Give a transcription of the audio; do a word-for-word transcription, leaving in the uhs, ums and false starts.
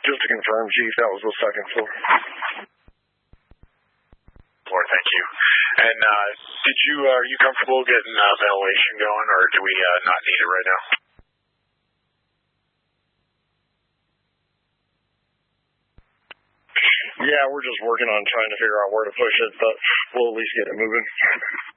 Just to confirm, Chief, that was the second floor. Floor, thank you. And uh, did you uh, are you comfortable getting uh, ventilation going, or do we uh, not need it right now? Yeah, we're just working on trying to figure out where to push it, but we'll at least get it moving.